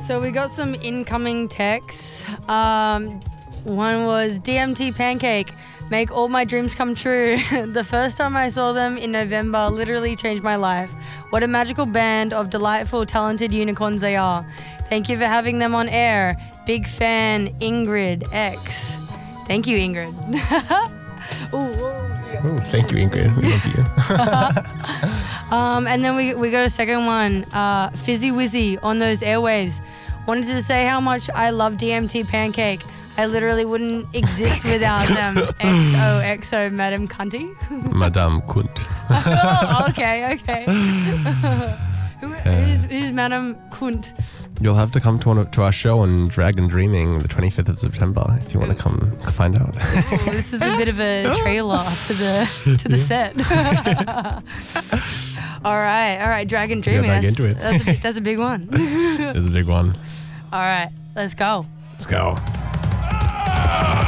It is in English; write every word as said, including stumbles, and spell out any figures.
So we got some incoming texts. Um, one was D M T Pancake. Make all my dreams come true. The first time I saw them in November literally changed my life. What a magical band of delightful, talented unicorns they are. Thank you for having them on air. Big fan, Ingrid X. Thank you, Ingrid. Ooh, ooh, Ooh, thank you, Ingrid. We love you. um, and then we, we got a second one. Uh, Fizzy Wizzy on those airwaves. Wanted to say how much I love D M T Pancake. I literally wouldn't exist without them. X O X O, Madam Cunty. Madame Kunt. Oh, okay, okay. Who, who's, who's Madam Kunt? You'll have to come to one of, to our show on Dragon Dreaming the twenty-fifth of September if you want to come find out. Ooh, this is a bit of a trailer to the to the set. all right, all right, Dragon Dreaming. Get back that's, into it. That's a, that's a big one. It's a big one. All right, let's go. Let's go.